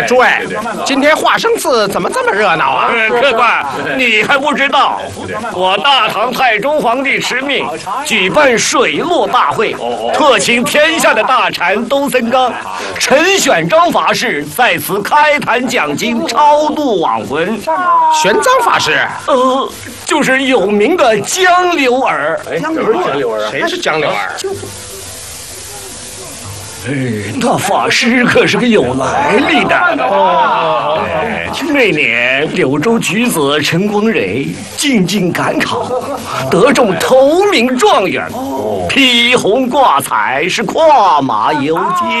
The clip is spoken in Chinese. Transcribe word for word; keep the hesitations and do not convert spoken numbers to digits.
诸位，今天化生寺怎么这么热闹啊？ 客官，你还不知道，我大唐太宗皇帝敕命举办水陆大会，特请天下的大禅东森刚、陈选章法师在此开坛讲经，超度亡魂。 玄奘法师， 呃，就是有名的江流儿。 哎，江流儿，谁是江流儿？ 哎，那法师可是个有来历的。哦，哎，那年柳州举子陈光蕊进京赶考，得中头名状元，披红挂彩，是跨马游街。